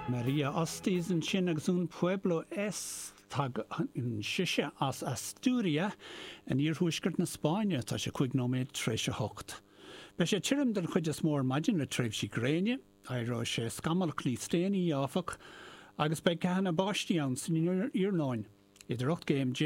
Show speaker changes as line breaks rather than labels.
Maria Ostis yn sin agus un pueblo es tag in Sisha as Asturia yn i'r hwysgart na Spania ta se 5 Be sé tirim den chuidir mór maidin le tréimh sí gréine, airo sé scamal clístéine áfach agus be cehanna báistí an sin i'r náin. Idir 8 game